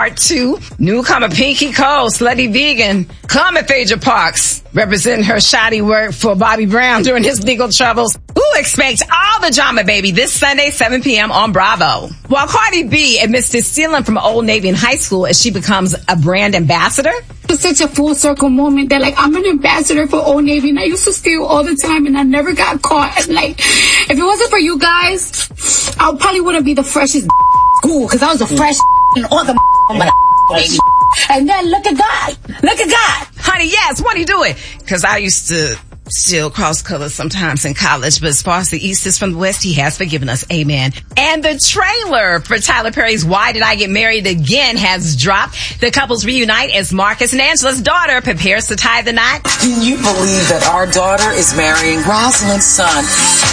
Part 2. Newcomer Pinky Cole, slutty vegan. Comet Phaedra Parks, representing her shoddy work for Bobby Brown during his legal troubles. Who expects all the drama, baby, this Sunday, 7 p.m. on Bravo. While Cardi B admits to stealing from Old Navy in high school as she becomes a brand ambassador. It's such a full circle moment that, like, I'm an ambassador for Old Navy, and I used to steal all the time, and I never got caught. And, like, if it wasn't for you guys, I probably wouldn't be the freshest school, because I was a fresh and all the baby. And then look at God. Look at God. Honey, yes, what are you doing? Because I used to still cross colors sometimes in college, but as far as the East is from the West, he has forgiven us. Amen. And the trailer for Tyler Perry's Why Did I Get Married Again has dropped. The couples reunite as Marcus and Angela's daughter prepares to tie the knot. Can you believe that our daughter is marrying Rosalind's son?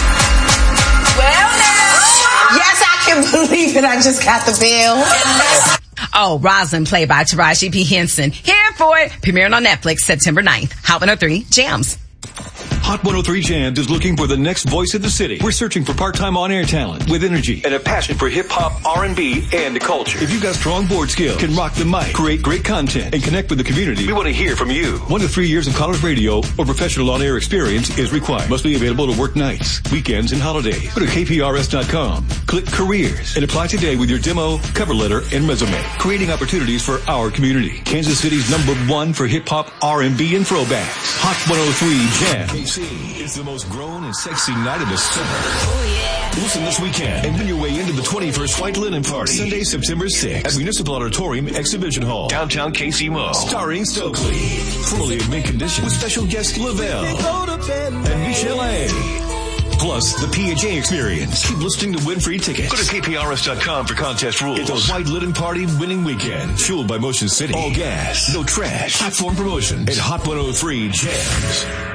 Well, now. Yes, I can believe it. I just got the bill. Oh, Rosalind, played by Taraji P. Henson. Here for it. Premiering on Netflix September 9th. Hot 103 Jams. Hot 103 Jams is looking for the next voice of the city. We're searching for part-time on-air talent with energy and a passion for hip-hop, R&B, and the culture. If you've got strong board skills, can rock the mic, create great content, and connect with the community, we want to hear from you. 1 to 3 years of college radio or professional on-air experience is required. Must be available to work nights, weekends, and holidays. Go to kprs.com, click careers, and apply today with your demo, cover letter, and resume. Creating opportunities for our community. Kansas City's #1 for hip-hop, R&B, and throwbacks. Hot 103 Jams. It's the most grown and sexy night of the summer. Oh, yeah. Listen this weekend and win your way into the 21st White Linen Party. Sunday, September 6th at Municipal Auditorium Exhibition Hall, downtown KC Mo. Starring Stokely. Fully in mint condition with special guest Lavelle and Michelle A. Plus, the PHA experience. Keep listening to win free tickets. Go to kprs.com for contest rules. It's a White Linen Party winning weekend. Fueled by Motion City. All gas, no trash. Platform promotions. And Hot 103 Jams.